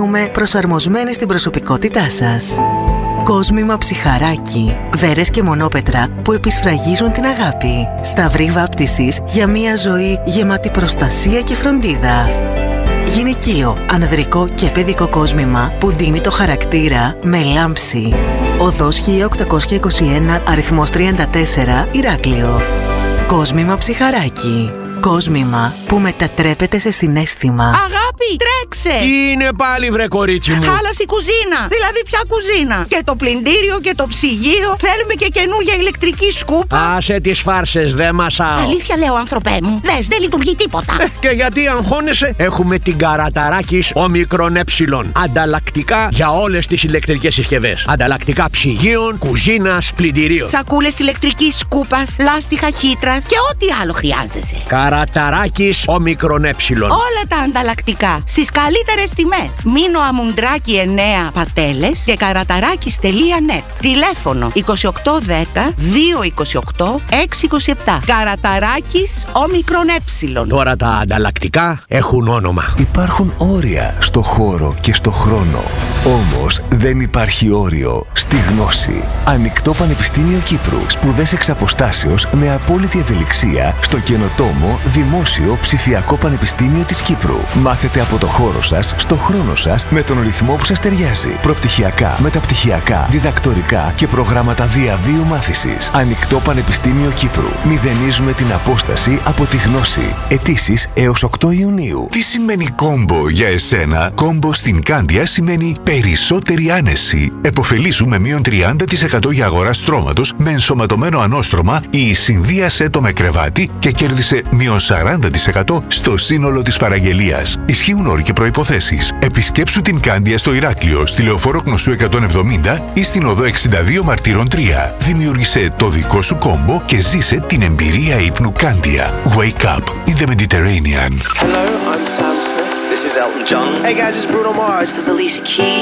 διανύουμε προσαρμοσμένοι στην προσωπικότητά σας. Κόσμημα Ψυχαράκι. Βέρες και μονόπετρα που επισφραγίζουν την αγάπη. Σταυρή βάπτισης για μια ζωή γεμάτη προστασία και φροντίδα. Γυναικείο, ανδρικό και παιδικό κόσμημα που ντύνει το χαρακτήρα με λάμψη. Οδός 1821, αριθμός 34, Ηράκλειο. Κόσμημα Ψυχαράκι. Κόσμημα που μετατρέπεται σε συναίσθημα. Αγάπη, τρέξε! Τι είναι πάλι, βρε κορίτσι μου? Χάλασε η κουζίνα. Δηλαδή, ποια κουζίνα? Και το πλυντήριο και το ψυγείο. Θέλουμε και καινούργια ηλεκτρική σκούπα. Άσε τις φάρσες, δε μασάω. Αλήθεια λέω, άνθρωπέ μου. Δες, δεν λειτουργεί τίποτα. Και γιατί αγχώνεσαι? Έχουμε την Καραταράκης Όμικρον Ε. Ανταλλακτικά για όλες τις ηλεκτρικές συσκευές. Ανταλλακτικά ψυγείων, κουζίνας, πλυντηρίων. Σακούλες ηλεκτρικής σκούπας, λάστιχα χύτρας και ό,τι άλλο χρειάζεσαι. Καραταράκης Όμικρον Ε. Όλα τα ανταλλακτικά στις καλύτερες τιμές. Μήνο Αμουντράκη 9 Πατέλες και καραταράκης.net. Τηλέφωνο 2810 228 627. Καραταράκης Όμικρον Ε. Τώρα τα ανταλλακτικά έχουν όνομα. Υπάρχουν όρια στο χώρο και στο χρόνο. Όμως δεν υπάρχει όριο στη γνώση. Ανοιχτό Πανεπιστήμιο Κύπρου. Σπουδές εξ αποστάσεως με απόλυτη ευελιξία στο καινοτόμο Δημόσιο Ψηφιακό Πανεπιστήμιο της Κύπρου. Μάθετε από το χώρο σας, στο χρόνο σας, με τον ρυθμό που σας ταιριάζει. Προπτυχιακά, μεταπτυχιακά, διδακτορικά και προγράμματα διαβίου μάθησης. Ανοιχτό Πανεπιστήμιο Κύπρου. Μηδενίζουμε την απόσταση από τη γνώση. Αιτήσεις έως 8 Ιουνίου. Τι σημαίνει κόμπο για εσένα? Κόμπο στην Κάνδια σημαίνει περισσότερη άνεση. Εποφελήσου με μείον 30% για αγορά στρώματος με ενσωματωμένο ανώστρωμα ή συνδύασε το με κρεβάτι και κέρδισε μείον 40% στο σύνολο της παραγγελίας. Ισχύουν όροι και προϋποθέσεις. Επισκέψου την Κάνδια στο Ηράκλειο, στη Λεωφόρο Κνωσού 170 ή στην Οδό 62 Μαρτύρων 3. Δημιούργησε το δικό σου κόμπο και ζήσε την εμπειρία ύπνου Κάνδια. Wake up in the Mediterranean. Hello, I'm Sam Smith. This is Elton John. Hey guys, it's Bruno Mars. This is Alicia Keys.